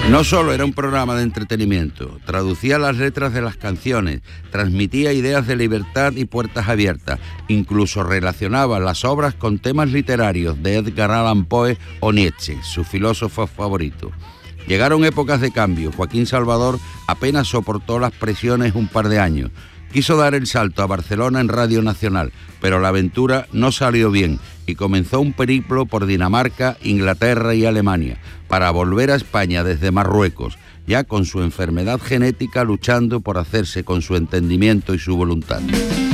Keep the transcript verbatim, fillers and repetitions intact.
No solo era un programa de entretenimiento, traducía las letras de las canciones, transmitía ideas de libertad y puertas abiertas, incluso relacionaba las obras con temas literarios de Edgar Allan Poe o Nietzsche, su filósofo favorito. Llegaron épocas de cambio. Joaquín Salvador apenas soportó las presiones un par de años. Quiso dar el salto a Barcelona en Radio Nacional, pero la aventura no salió bien y comenzó un periplo por Dinamarca, Inglaterra y Alemania, para volver a España desde Marruecos, ya con su enfermedad genética luchando por hacerse con su entendimiento y su voluntad.